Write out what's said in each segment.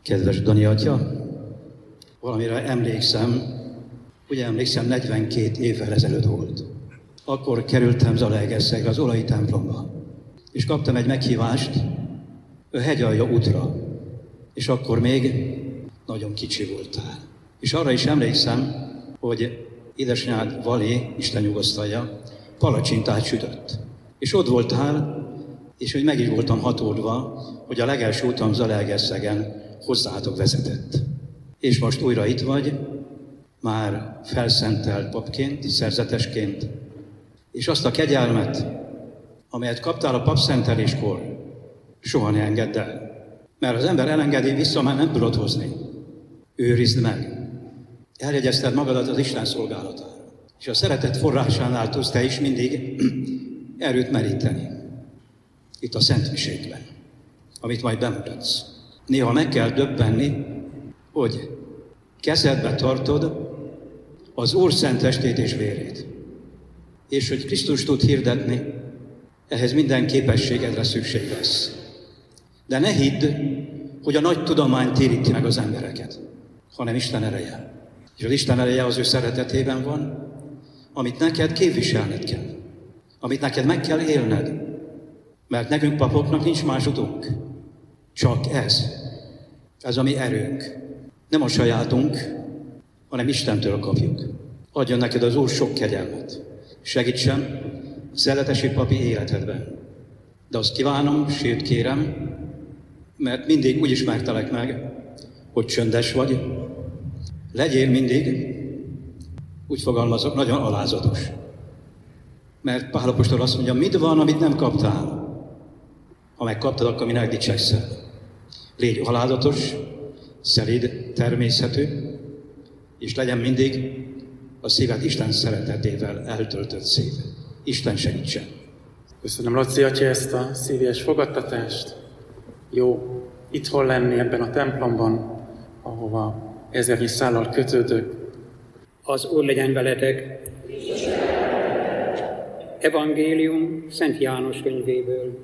Kedves Dani atya, valamire emlékszem, 42 évvel ezelőtt volt. Akkor kerültem Zalaegerszegre, az Olai templomba, és kaptam egy meghívást a hegyalja útra, és akkor még nagyon kicsi voltál. És arra is emlékszem, hogy édesanyád Vali, Isten nyugosztalja, palacsintát sütött. És ott voltál, és hogy meg is voltam hatódva, hogy a legelső utam Zalaegerszegen hozzátok vezetett. És most újra itt vagy, már felszentelt papként, szerzetesként, és azt a kegyelmet, amelyet kaptál a papszenteléskor, soha ne engedd el. Mert az ember elengedi, vissza már nem tudod hozni. Őrizd meg. Eljegyezted magadat az Isten szolgálatára. És a szeretet forrásánál tudsz te is mindig erőt meríteni. Itt a szentmiségben, amit majd bemutatsz. Néha meg kell döbbenni, hogy kezedbe tartod az Úr szent testét és vérét. És hogy Krisztus tud hirdetni, ehhez minden képességedre szükség lesz. De ne hidd, hogy a nagy tudomány téríti meg az embereket, hanem Isten ereje. És az Isten ereje az ő szeretetében van, amit neked képviselned kell, amit neked meg kell élned, mert nekünk papoknak nincs más utunk, csak ez. Ez a mi erőnk. Nem a sajátunk, hanem Istentől kapjuk. Adjon neked az Úr sok kegyelmet. Segítsen a szeletesi papi életedben. De azt kívánom, sőt kérem, mert mindig úgy ismertelek meg, hogy csöndes vagy. Legyél mindig, úgy fogalmazok, nagyon alázatos. Mert Pál apostol azt mondja, mit van, amit nem kaptál? Ha megkaptad, akkor minek dicsekszel? Légy alázatos, szelíd, természetű, és legyen mindig a szíved Isten szeretetével eltöltött szív. Isten segítsen! Köszönöm, Laci atya, ezt a szívélyes fogadtatást. Jó itthon lenni ebben a templomban, ahova ezernyi szállal kötődök. Az Úr legyen veletek! Evangélium Szent János könyvéből.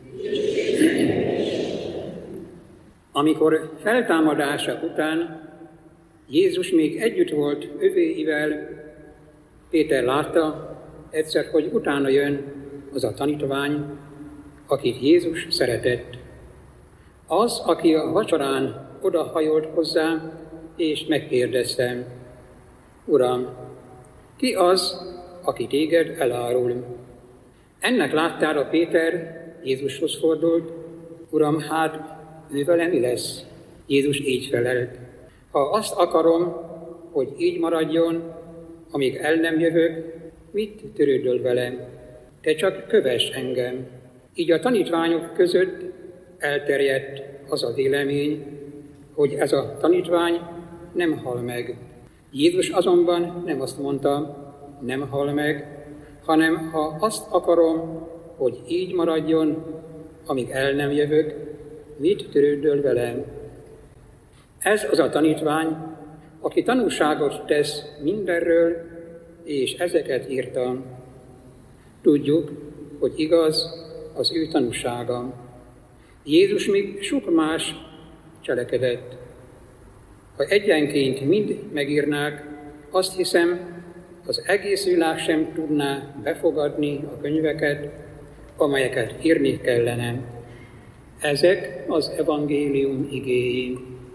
Amikor feltámadása után Jézus még együtt volt övéivel, Péter látta egyszer, hogy utána jön az a tanítvány, akit Jézus szeretett. Az, aki a vacsorán odahajolt hozzá, és megkérdezte, Uram, ki az, aki téged elárul? Ennek láttára Péter Jézushoz fordult, Uram, hát ő vele mi lesz? Jézus így felelt, ha azt akarom, hogy így maradjon, amíg el nem jövök, mit törődöl velem? Te csak kövess engem. Így a tanítványok között elterjedt az a vélemény, hogy ez a tanítvány nem hal meg. Jézus azonban nem azt mondta, nem hal meg, hanem ha azt akarom, hogy így maradjon, amíg el nem jövök, mit törődöl velem? Ez az a tanítvány, aki tanúságot tesz mindenről, és ezeket írta. Tudjuk, hogy igaz az ő tanúsága. Jézus még sok más cselekedett. Ha egyenként mind megírnák, azt hiszem, az egész világ sem tudná befogadni a könyveket, amelyeket írni kellene. Ezek az evangélium igéi.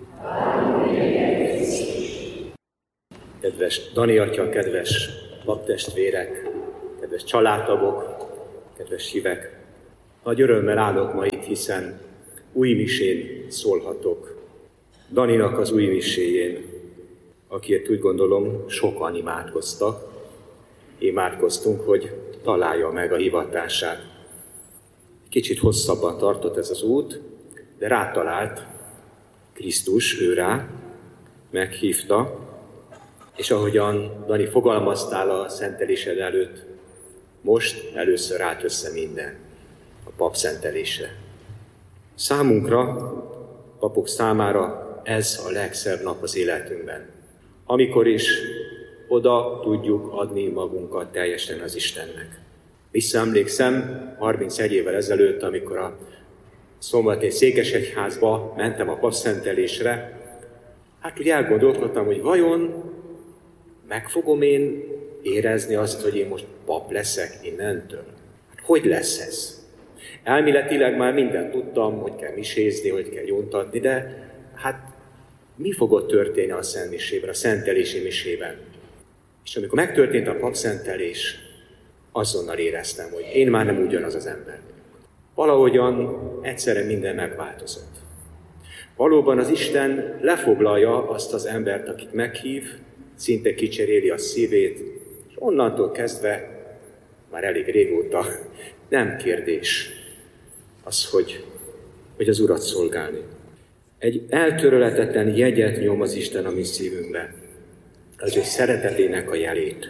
Kedves Dani atya, kedves paptestvérek, kedves családtagok, kedves hívek! Nagy örömmel állok ma itt, hiszen új misén szólhatok. Daninak az új miséjén, akiért úgy gondolom sokan imádkoztak. Imádkoztunk, hogy találja meg a hivatását. Kicsit hosszabban tartott ez az út, de rátalált Krisztus, ő rá, meghívta, és ahogyan Dani fogalmaztál a szentelésed előtt, most először állt össze minden a pap szentelése. Számunkra, papok számára ez a legszebb nap az életünkben, amikor is oda tudjuk adni magunkat teljesen az Istennek. Visszaemlékszem 31 évvel ezelőtt, amikor a szombatén Székesegyházba mentem a papszentelésre, hát úgy elgondolkodtam, hogy vajon meg fogom én érezni azt, hogy én most pap leszek innentől? Hát hogy lesz ez? Elméletileg már mindent tudtam, hogy kell misézni, hogy kell gyóntatni, de hát mi fog ott történni a Szent Misében, a szentelési misében? És amikor megtörtént a papszentelés, azonnal éreztem, hogy én már nem ugyanaz az ember. Valahogyan egyszerre minden megváltozott. Valóban az Isten lefoglalja azt az embert, akit meghív, szinte kicseréli a szívét, és onnantól kezdve, már elég régóta, nem kérdés az, hogy az Urat szolgálni. Egy eltörölhetetlen jegyet nyom az Isten a mi szívünkbe, az ő szeretetének a jelét.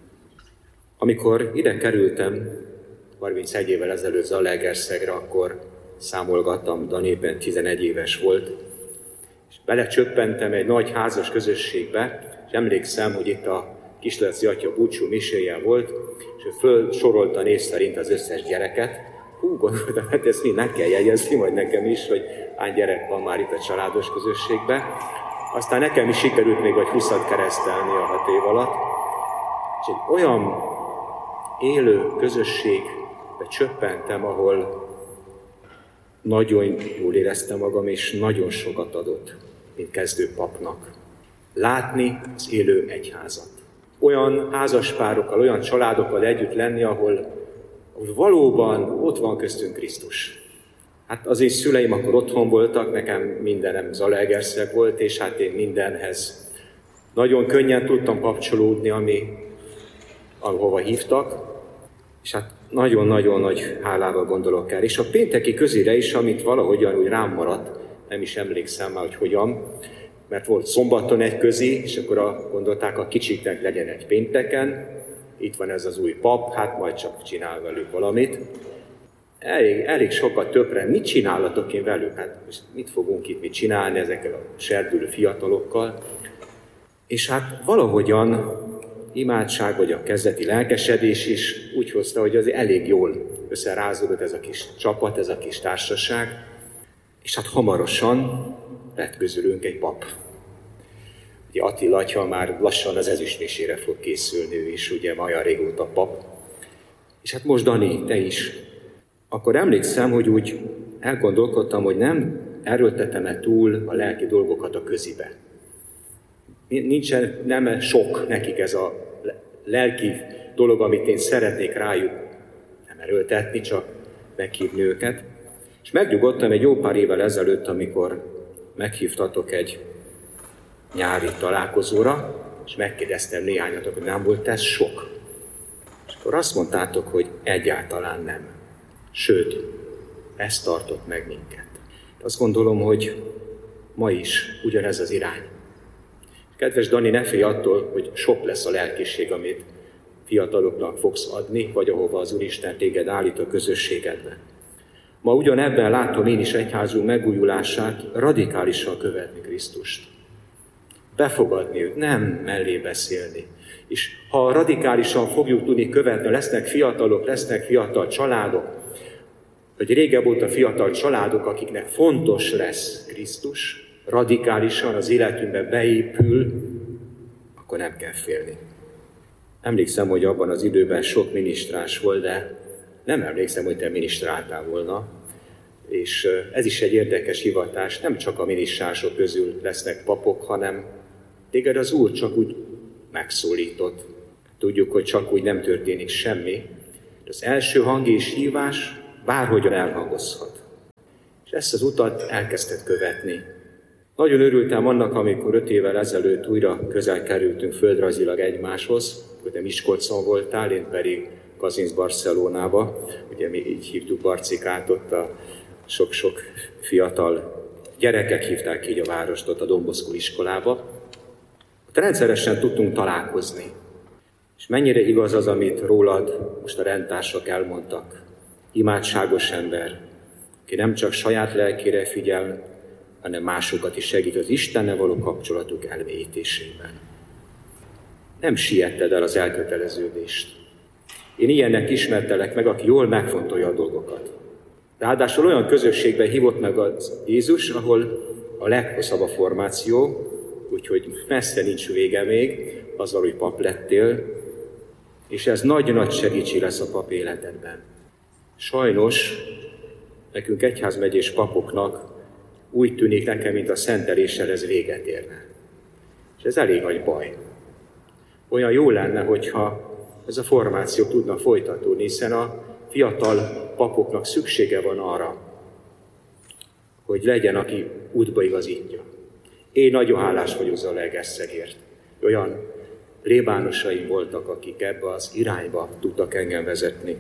Amikor ide kerültem, 31 évvel ezelőtt Zalaegerszegre, akkor számolgattam, Dani éppen 11 éves volt, és belecsöppentem egy nagy házas közösségbe, és emlékszem, hogy itt a Kisleci atya búcsú miséje volt, és ő fölsorolta név szerint az összes gyereket. Gondoltam, hát ezt mind meg kell jegyezni, majd nekem is, hogy hány gyerek van már itt a családos közösségben. Aztán nekem is sikerült még vagy 20-at keresztelni a 6 év alatt. És egy olyan élő közösségbe csöppentem, ahol nagyon jól éreztem magam, és nagyon sokat adott, mint kezdő papnak. Látni az élő egyházat. Olyan házaspárokkal, olyan családokkal együtt lenni, ahol valóban ott van köztünk Krisztus. Hát az én szüleim akkor otthon voltak, nekem mindenem Zalaegerszeg volt, és hát én mindenhez nagyon könnyen tudtam kapcsolódni, ahova hívtak, és hát nagyon-nagyon nagy hálával gondolok el. És a pénteki közére is, amit valahogyan úgy rám maradt, nem is emlékszem már, hogy hogyan, mert volt szombaton egy közi, és akkor gondolták, a kicsiknek legyen egy pénteken, itt van ez az új pap, hát majd csak csinál velük valamit. Elég sokat többre, mit csinálatok én velük? Hát mit fogunk itt mit csinálni ezekkel a serdülő fiatalokkal? És hát valahogyan imádság, vagy a kezdeti lelkesedés is úgy hozta, hogy azért elég jól összerázódott ez a kis csapat, ez a kis társaság, és hát hamarosan lett közülünk egy pap. Ugye Attila atya már lassan az ezüstmisére fog készülni, ő is ugye már olyan régóta pap. És hát most Dani, te is. Akkor emlékszem, hogy úgy elgondolkodtam, hogy nem erőltetem-e túl a lelki dolgokat a közibe. Nem sok nekik ez a lelki dolog, amit én szeretnék rájuk nem erőltetni, csak meghívni őket. És megnyugodtam egy jó pár évvel ezelőtt, amikor meghívtatok egy nyári találkozóra, és megkérdeztem néhányatok, hogy nem volt ez sok. És akkor azt mondtátok, hogy egyáltalán nem. Sőt, ez tartott meg minket. Azt gondolom, hogy ma is ugyanez az irány. Kedves Dani, ne félj attól, hogy sok lesz a lelkiség, amit fiataloknak fogsz adni, vagy ahova az Úristen téged állít a közösségedbe. Ma ugyanebben látom én is egyházunk megújulását, radikálisan követni Krisztust. Befogadni őt, nem mellé beszélni. És ha radikálisan fogjuk tudni követni, lesznek fiatalok, lesznek fiatal családok, vagy régebb óta fiatal családok, akiknek fontos lesz Krisztus, radikálisan az életünkbe beépül, akkor nem kell félni. Emlékszem, hogy abban az időben sok minisztrás volt, de nem emlékszem, hogy te minisztráltál volna. És ez is egy érdekes hivatás, nem csak a minisztrások közül lesznek papok, hanem téged az Úr csak úgy megszólított. Tudjuk, hogy csak úgy nem történik semmi. De az első hang és hívás bárhogyan elhangozhat. És ezt az utat elkezdted követni. Nagyon örültem annak, amikor 5 évvel ezelőtt újra közel kerültünk földrajzilag egymáshoz, hogy te Miskolcon voltál, én pedig Kazinc Barcelonába. Ugye mi így hívtuk Barcikát, ott a sok-sok fiatal gyerekek hívták így a várost, ott a Don Bosco iskolába. Ott rendszeresen tudtunk találkozni. És mennyire igaz az, amit rólad most a rendtársak elmondtak. Imádságos ember, aki nem csak saját lelkére figyel, hanem másokat is segít az Istennel való kapcsolatuk elmélyítésében. Nem sietted el az elköteleződést. Én ilyennek ismertelek meg, aki jól megfontolja a dolgokat. Ráadásul olyan közösségbe hívott meg az Jézus, ahol a leghosszabb a formáció, úgyhogy messze nincs vége még, azzal, hogy pap lettél, és ez nagy-nagy segítség lesz a pap életedben. Sajnos nekünk egyházmegyés papoknak úgy tűnik nekem, mint a szenteléssel ez véget érne. És ez elég nagy baj. Olyan jó lenne, hogyha ez a formáció tudna folytatódni, hiszen a fiatal papoknak szüksége van arra, hogy legyen, aki útba igazítja. Én nagyon hálás vagyok Zalaegerszegért. Olyan plébánosaim voltak, akik ebbe az irányba tudtak engem vezetni.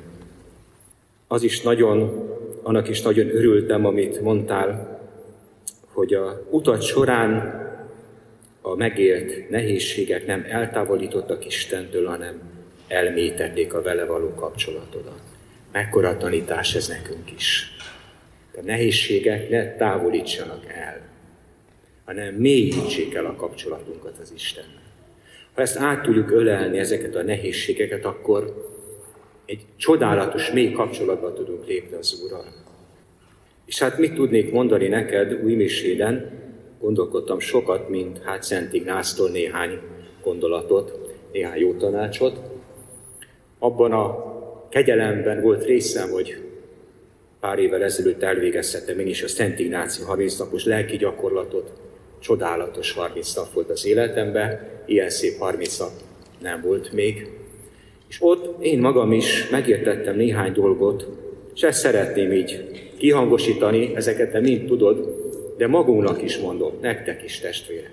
Annak is nagyon örültem, amit mondtál, hogy a utat során a megélt nehézségek nem eltávolítottak Istentől, hanem elmélyítették a vele való kapcsolatodat. Mekkora tanítás ez nekünk is. A nehézségek ne távolítsanak el, hanem mélyítsék el a kapcsolatunkat az Istennel. Ha ezt át tudjuk ölelni, ezeket a nehézségeket, akkor egy csodálatos, mély kapcsolatba tudunk lépni az Úrral. És hát mit tudnék mondani neked újmiséden? Gondolkodtam sokat, mint Szent Ignáctól néhány gondolatot, néhány jó tanácsot. Abban a kegyelemben volt részem, hogy pár évvel ezelőtt elvégeztettem én is a Szent Ignáci 30 napos lelki gyakorlatot. Csodálatos 30 nap volt az életemben, ilyen szép 30 nap nem volt még. És ott én magam is megértettem néhány dolgot, és ezt szeretném így kihangosítani, ezeket te mind tudod, de magunknak is mondom, nektek is, testvérek.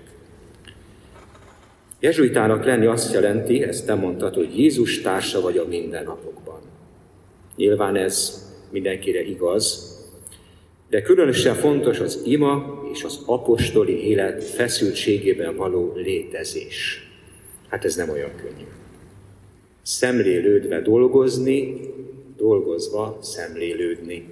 Jezsuitának lenni azt jelenti, ezt te mondtad, hogy Jézus társa vagy a mindennapokban. Nyilván ez mindenkire igaz, de különösen fontos az ima és az apostoli élet feszültségében való létezés. Hát ez nem olyan könnyű. Szemlélődve dolgozni, dolgozva szemlélődni.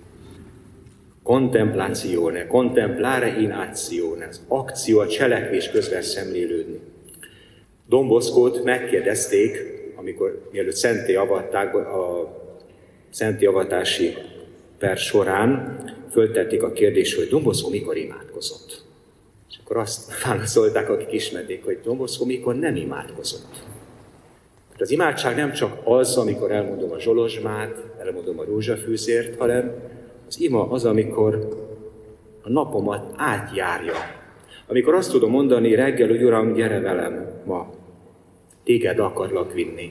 Contemplatione, contemplare in azione, az akció, a cselekvés közben szemlélődni. Don Boscót megkérdezték, mielőtt szentté avatták, a szenttéavatási per során föltették a kérdést, hogy Don Bosco mikor imádkozott. És akkor azt válaszolták, akik ismerték, hogy Don Bosco mikor nem imádkozott. Az imádság nem csak az, amikor elmondom a zsolozsmát, elmondom a rózsafűzért, hanem az ima az, amikor a napomat átjárja. Amikor azt tudom mondani reggel, hogy Uram, gyere velem ma, téged akarlak vinni.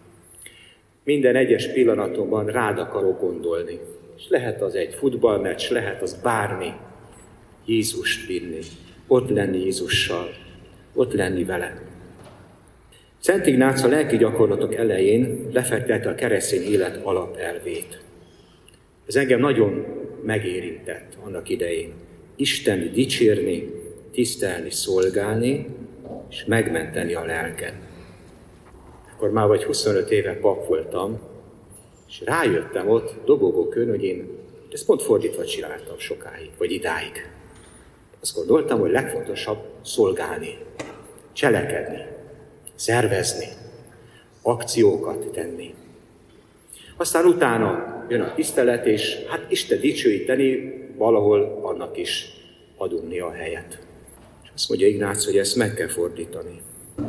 Minden egyes pillanatomban rád akarok gondolni. És lehet az egy futballmeccs, lehet az bármi. Jézust vinni, ott lenni Jézussal, ott lenni vele. Szent Ignác a lelki gyakorlatok elején lefektette a keresztény élet alapelvét. Ez engem nagyon megérintett annak idején. Istent dicsérni, tisztelni, szolgálni, és megmenteni a lelket. Akkor már vagy 25 éve pap voltam, és rájöttem ott dobogókön, hogy én ezt pont fordítva csináltam sokáig, vagy idáig. Azt gondoltam, hogy legfontosabb szolgálni, cselekedni, szervezni, akciókat tenni. Aztán utána jön a tisztelet, és hát Isten dicsőíteni, valahol annak is adni a helyet. És azt mondja Ignác, hogy ezt meg kell fordítani.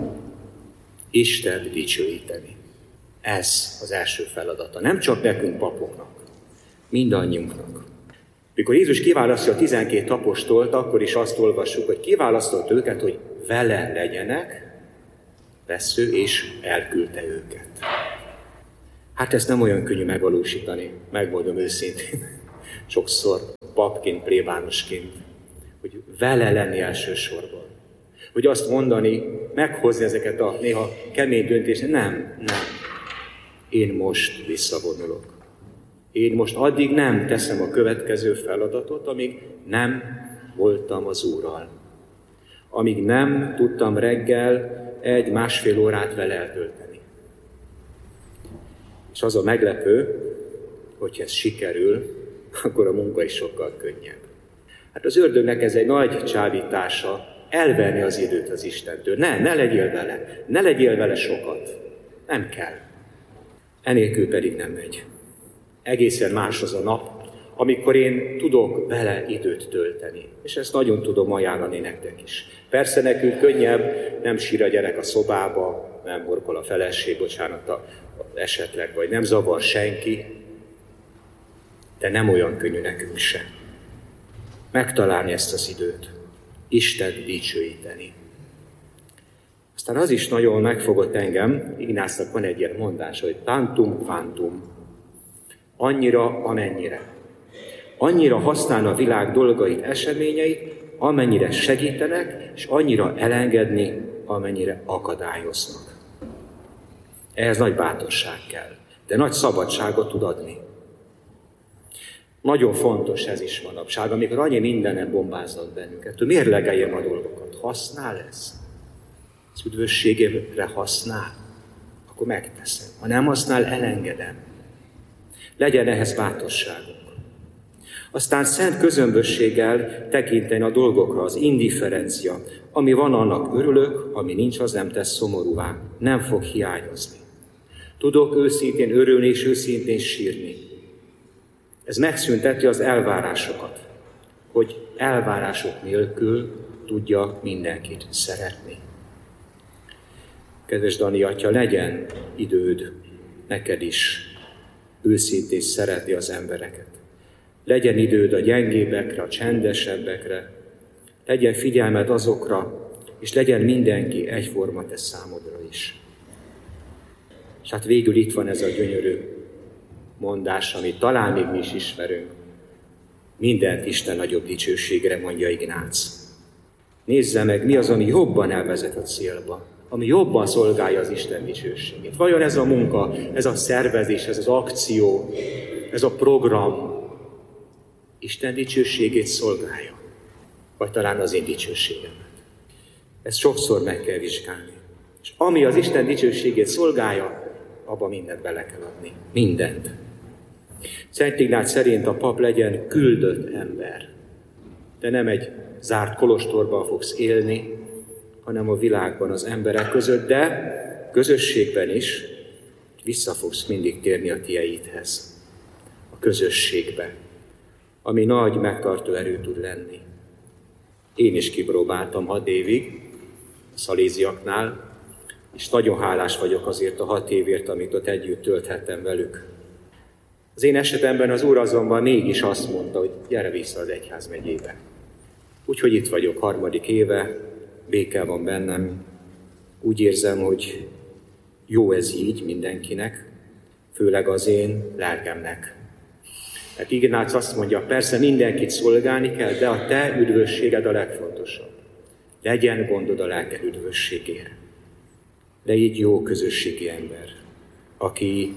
Isten dicsőíteni. Ez az első feladata. Nem csak nekünk papoknak, mindannyiunknak. Mikor Jézus kiválasztja a 12 apostolt, akkor is azt olvassuk, hogy kiválasztott őket, hogy vele legyenek, vesző, és elküldte őket. Hát ezt nem olyan könnyű megvalósítani, megmondom őszintén. Sokszor papként, plébánosként, hogy vele lenni elsősorban. Hogy azt mondani, meghozni ezeket a néha kemény döntéseket, nem. Én most visszavonulok. Én most addig nem teszem a következő feladatot, amíg nem voltam az Úrral. Amíg nem tudtam reggel 1-1,5 órát vele eltölteni. És az a meglepő, hogy ez sikerül, akkor a munka is sokkal könnyebb. Hát az ördögnek ez egy nagy csábítása, elvenni az időt az Istentől. Ne legyél vele, ne legyél vele sokat. Nem kell. Enélkül pedig nem megy. Egészen más az a nap, amikor én tudok vele időt tölteni. És ezt nagyon tudom ajánlani nektek is. Persze nekünk könnyebb, nem sír a gyerek a szobába, nem morkol a feleség, esetleg, vagy nem zavar senki, de nem olyan könnyű nekünk sem. Megtalálni ezt az időt, Istent dicsőíteni. Aztán az is nagyon megfogott engem, Ignácnak van egy ilyen mondás, hogy tantum quantum, annyira, amennyire. Annyira használna a világ dolgait, eseményeit, amennyire segítenek, és annyira elengedni, amennyire akadályoznak. Ehhez nagy bátorság kell, de nagy szabadságot tud adni. Nagyon fontos ez is manapság, amikor annyi mindenen bombáznak bennünket. Hogy mérlegeljem a dolgokat. Használ ez? Az üdvösségére használ? Akkor megteszem. Ha nem használ, elengedem. Legyen ehhez bátorságunk. Aztán szent közömbösséggel tekinteni a dolgokra, az indifferencia. Ami van, annak örülök, ami nincs, az nem tesz szomorúvá. Nem fog hiányozni. Tudok őszintén örülni és őszintén sírni. Ez megszünteti az elvárásokat, hogy elvárások nélkül tudja mindenkit szeretni. Kedves Dani atya, legyen időd neked is őszintén szeretni az embereket. Legyen időd a gyengébbekre, a csendesebbekre, legyen figyelmed azokra, és legyen mindenki egyforma te számodra is. És hát végül itt van ez a gyönyörű mondás, amit talán még mi is ismerünk. Mindent Isten nagyobb dicsőségre, mondja Ignác. Nézze meg, mi az, ami jobban elvezet a célba, ami jobban szolgálja az Isten dicsőségét. Vajon ez a munka, ez a szervezés, ez az akció, ez a program Isten dicsőségét szolgálja? Vagy talán az én dicsőségemet? Ezt sokszor meg kell vizsgálni. És ami az Isten dicsőségét szolgálja, abba mindent bele kell adni. Mindent. Szent Ignác szerint a pap legyen küldött ember. De nem egy zárt kolostorban fogsz élni, hanem a világban az emberek között, de közösségben is vissza fogsz mindig térni a tieidhez. A közösségbe, ami nagy megtartó erő tud lenni. Én is kipróbáltam 6 évig a szaléziaknál, és nagyon hálás vagyok azért a 6 évért, amit ott együtt tölthettem velük. Az én esetemben az Úr azonban mégis azt mondta, hogy gyere vissza az egyházmegyébe. Úgyhogy itt vagyok 3. éve, béke van bennem. Úgy érzem, hogy jó ez így mindenkinek, főleg az én lelkemnek. Tehát Ignác azt mondja, persze mindenkit szolgálni kell, de a te üdvösséged a legfontosabb. Legyen gondod a lelked üdvösségére. De így jó közösségi ember, aki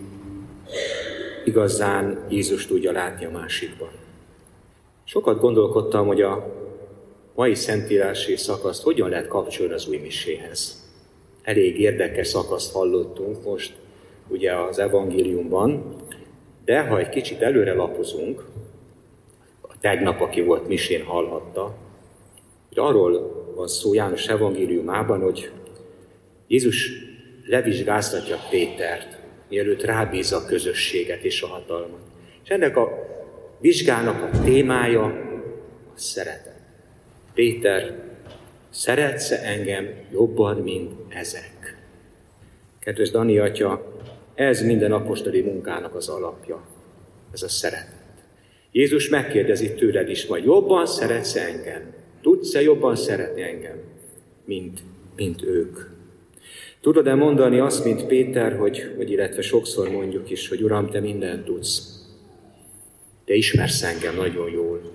igazán Jézus tudja látni a másikban. Sokat gondolkodtam, hogy a mai szentírási szakaszt hogyan lehet kapcsolni az új miséhez. Elég érdekes szakaszt hallottunk most ugye az evangéliumban, de ha egy kicsit előre lapozunk, a tegnap, aki volt misén hallhatta, hogy arról van szó János evangéliumában, hogy Jézus levizsgáztatja Pétert, mielőtt rábízza a közösséget és a hatalmat. És ennek a vizsgának a témája a szeretet. Péter, szeretsz-e engem jobban, mint ezek? Kedves Dani atya, ez minden apostoli munkának az alapja, ez a szeretet. Jézus megkérdezi tőled is, majd jobban szeretsz engem? Tudsz-e jobban szeretni engem, mint ők? Tudod-e mondani azt, mint Péter, hogy illetve sokszor mondjuk is, hogy Uram, te mindent tudsz. Te ismersz engem nagyon jól.